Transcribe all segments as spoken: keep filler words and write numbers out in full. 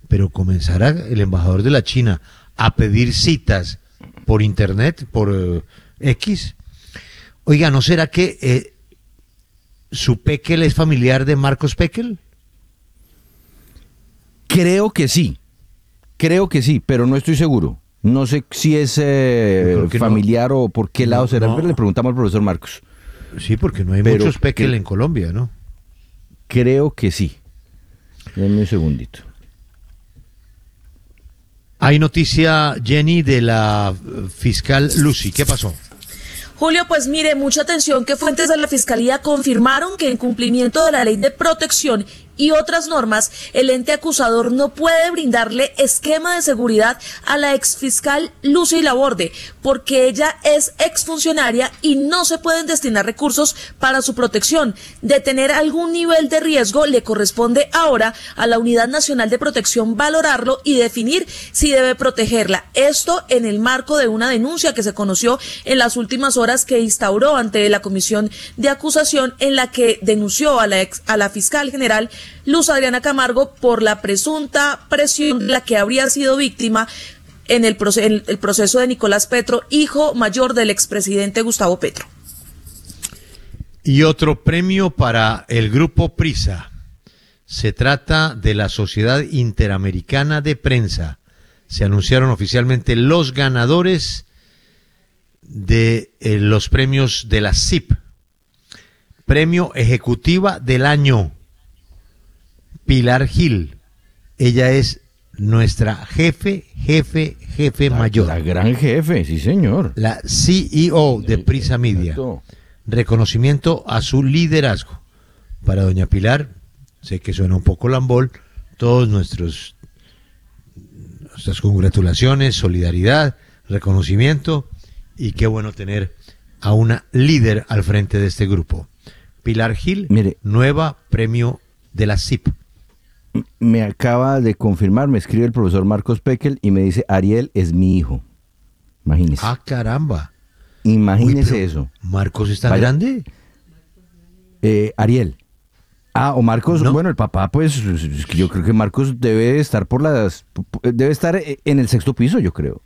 pero comenzará el embajador de la China a pedir citas por internet, por uh, X. Oiga, ¿no será que eh, su Pekel es familiar de Marcos Pekel? Creo que sí, creo que sí, pero no estoy seguro. No sé si es eh, familiar no, o por qué no, lado será, no. Pero le preguntamos al profesor Marcos. Sí, porque no hay pero muchos Pekel que, en Colombia, ¿no? Creo que sí. Denme un segundito. Hay noticia, Jenny, de la fiscal Lucy. ¿Qué pasó? Julio, pues mire, mucha atención que fuentes de la Fiscalía confirmaron que en cumplimiento de la ley de protección y otras normas, el ente acusador no puede brindarle esquema de seguridad a la exfiscal Lucy Laborde, porque ella es exfuncionaria y no se pueden destinar recursos para su protección. De tener algún nivel de riesgo, le corresponde ahora a la Unidad Nacional de Protección valorarlo y definir si debe protegerla. Esto en el marco de una denuncia que se conoció en las últimas horas que instauró ante la Comisión de Acusación, en la que denunció a la, ex, a la fiscal general Luz Adriana Camargo por la presunta presión de la que habría sido víctima en el, proce- en el proceso de Nicolás Petro, hijo mayor del expresidente Gustavo Petro. Y otro premio para el Grupo Prisa. Se trata de la Sociedad Interamericana de Prensa. Se anunciaron oficialmente los ganadores de eh, los premios de la C I P. Premio Ejecutiva del Año, Pilar Gil. Ella es nuestra jefe, jefe, jefe la, mayor. La gran jefe, sí señor. La C E O de Prisa Media. Reconocimiento a su liderazgo. Para doña Pilar, sé que suena un poco lambol, todos nuestros nuestras congratulaciones, solidaridad, reconocimiento, y qué bueno tener a una líder al frente de este grupo. Pilar Gil, mire, nueva premio de la C I P. Me acaba de confirmar, me escribe el profesor Marcos Pekel y me dice, Ariel es mi hijo. Imagínese. Ah, caramba. Imagínese Uy, eso. ¿Marcos es tan Vaya, grande? Eh, Ariel. Ah, o Marcos, no. Bueno, el papá, pues, yo creo que Marcos debe estar por las, debe estar en el sexto piso, yo creo.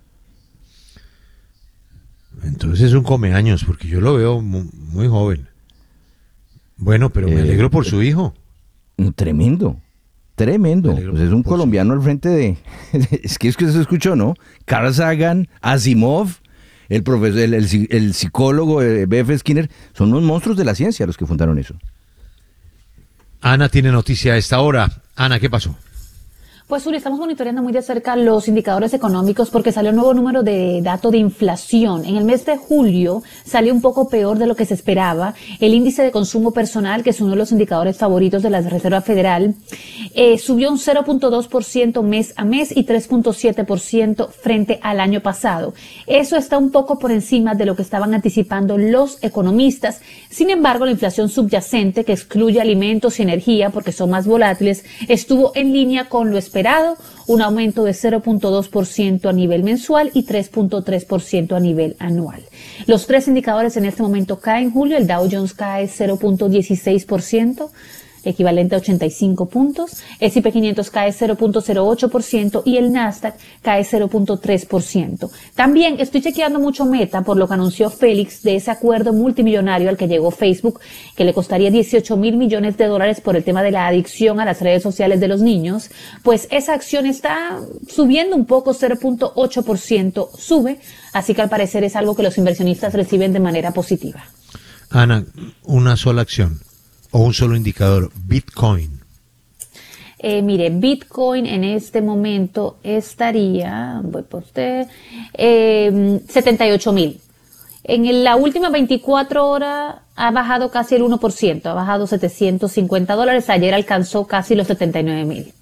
Entonces es un comeaños, porque yo lo veo muy, muy joven. Bueno, pero me alegro por eh, su hijo. Tremendo, tremendo. Pues es un colombiano su... al frente de... Es que es que se escuchó, ¿no? Carl Sagan, Asimov, el profesor, el, el, el psicólogo B F Skinner, son unos monstruos de la ciencia los que fundaron eso. Ana tiene noticia a esta hora. Ana, ¿qué pasó? Pues, Uri, estamos monitoreando muy de cerca los indicadores económicos porque salió un nuevo número de dato de inflación. En el mes de julio salió un poco peor de lo que se esperaba. El índice de consumo personal, que es uno de los indicadores favoritos de la Reserva Federal, eh, subió un cero punto dos por ciento mes a mes y tres punto siete por ciento frente al año pasado. Eso está un poco por encima de lo que estaban anticipando los economistas. Sin embargo, la inflación subyacente, que excluye alimentos y energía porque son más volátiles, estuvo en línea con lo esperado. Un aumento de cero punto dos por ciento a nivel mensual y tres punto tres por ciento a nivel anual. Los tres indicadores en este momento caen, Julio. El Dow Jones cae cero punto dieciséis por ciento, equivalente a ochenta y cinco puntos. El S and P quinientos cae cero punto cero ocho por ciento y el Nasdaq cae cero punto tres por ciento. También estoy chequeando mucho Meta por lo que anunció Félix de ese acuerdo multimillonario al que llegó Facebook, que le costaría dieciocho mil millones de dólares por el tema de la adicción a las redes sociales de los niños. Pues esa acción está subiendo un poco, cero punto ocho por ciento sube, así que al parecer es algo que los inversionistas reciben de manera positiva. Ana, una sola acción o un solo indicador, Bitcoin. Eh, mire, Bitcoin en este momento estaría, voy por usted, eh, setenta y ocho mil. En la última veinticuatro horas ha bajado casi el uno por ciento, ha bajado setecientos cincuenta dólares, ayer alcanzó casi los setenta y nueve mil.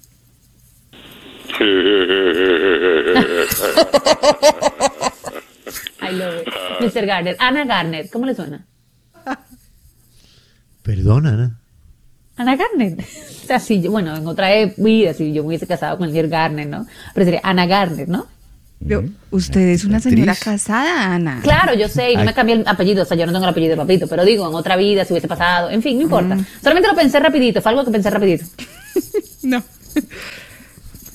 I love it. mister Garner, Ana Garner, ¿cómo le suena? Perdón, Ana. Ana Garner. O sea, si yo, bueno, en otra vida, si yo me hubiese casado con el señor Garner, ¿no? Pero sería Ana Garner, ¿no? Pero usted es una señora casada, Ana. Claro, yo sé, y no me cambié el apellido, o sea, yo no tengo el apellido de papito, pero digo, en otra vida, si hubiese pasado, en fin, no importa. Mm. Solamente lo pensé rapidito, fue algo que pensé rapidito. No.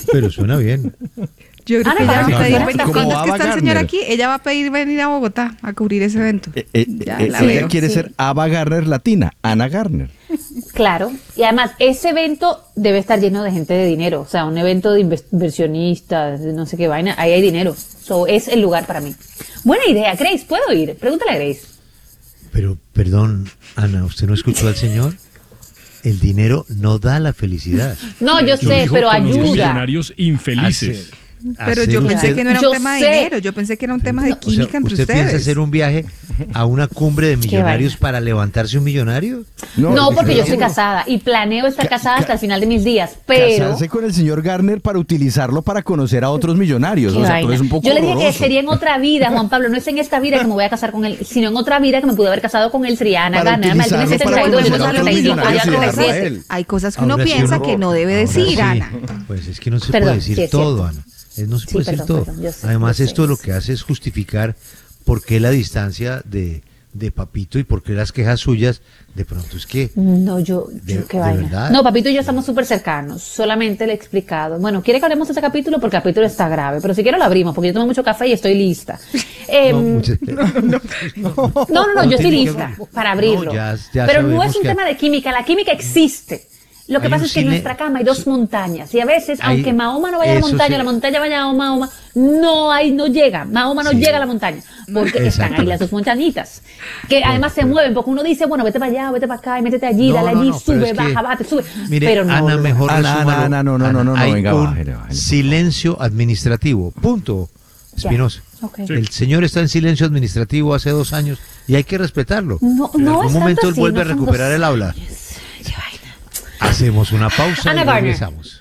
Pero suena bien. Yo creo Ana que ella va a Gardner. pedir, Como venir, cuando es que Ava está el señor Gardner. aquí, ella va a pedir venir a Bogotá a cubrir ese evento. Eh, eh, Ya eh, la ella veo. quiere Sí. ser Ava Gardner latina, Ana Gardner. Claro, y además ese evento debe estar lleno de gente de dinero, o sea, un evento de inves- inversionistas, de no sé qué vaina, ahí hay dinero, so, es el lugar para mí. Buena idea, Grace, ¿puedo ir? Pregúntale a Grace. Pero, perdón, Ana, ¿usted no escuchó al señor? El dinero no da la felicidad. No, yo Lo sé, dijo, pero conozco ayuda. millonarios infelices. Hace- Pero hacer yo pensé usted- que no era Yo un tema de sé. dinero, yo pensé que era un tema de O sea, química entre ¿usted ustedes. piensa hacer un viaje a una cumbre de millonarios vaina. para levantarse un millonario? No, porque yo soy claro. casada y planeo estar Ca- casada ca- hasta el final de mis días, pero... Casarse con el señor Gardner para utilizarlo para conocer a otros millonarios. Qué O sea, vaina. todo es un poco Yo le dije que horroroso. sería en otra vida, Juan Pablo, no es en esta vida que me voy a casar con él, sino en otra vida que me pude haber casado con él, sería Ana Para Gardner. Además, él tiene utilizarlo para setenta y dos, yo conocer a tengo otros setenta y cinco, millonarios ya y treinta y siete. dejarlo a él. Hay cosas que uno Ahora sí piensa uno- que no debe ahora decir, sí, Ana. Pues es que no se Perdón, puede decir sí es todo, cierto. Ana. Eh, No se Sí, puede decir perdón, todo. perdón, yo sé, Además, yo sé, esto yo lo sé. que hace es justificar por qué la distancia de, de Papito y por qué las quejas suyas, de pronto es que... No, yo, De- yo qué de vaina. verdad. No, Papito y yo estamos súper cercanos. Solamente le he explicado. Bueno, quiere que hablemos de ese capítulo porque el capítulo está grave, pero si quiere lo abrimos porque yo tomo mucho café y estoy lista. Eh, No, no, muchas- no, no, no yo estoy tiene que lista ver. para abrirlo. No, ya- ya pero no sabemos es un que- tema de química. La química existe. Lo que Hay pasa un es que en silen- nuestra cama hay dos montañas y a veces, Hay- aunque Mahoma no vaya a la eso montaña, sí. la montaña vaya a Mahoma, no hay, no llega. Mahoma no Sí. llega a la montaña porque están ahí las dos montañitas que además se pero- mueven porque uno dice, bueno, vete para allá, vete para acá y métete allí, No, dale no, allí, no, pero sube, es que- baja, bate, sube. Mire, pero no, Ana, no, mejor Ana, resúmalo. Ana, Ana, no, no, no, no, no, hay venga, un bájele, bájele. silencio administrativo, punto. Ya. Espinosa. Ok. Sí. El señor está en silencio administrativo hace dos años y hay que respetarlo. No, en no algún es tanto momento él así, vuelve no a son recuperar dos el aula. años. Qué vaina. Hacemos una pausa Ana y Gardner. regresamos.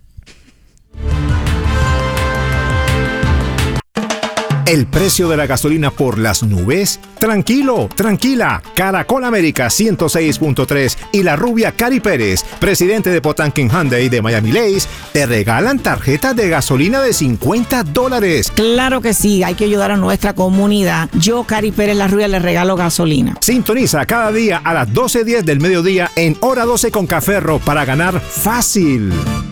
¿El precio de la gasolina por las nubes? Tranquilo, tranquila. Caracol América ciento seis punto tres y la rubia Cari Pérez, presidente de Potanken Hyundai de Miami Lakes, te regalan tarjetas de gasolina de cincuenta dólares. Claro que sí, hay que ayudar a nuestra comunidad. Yo, Cari Pérez La Rubia, le regalo gasolina. Sintoniza cada día a las doce diez del mediodía en Hora doce con Caferro para ganar fácil.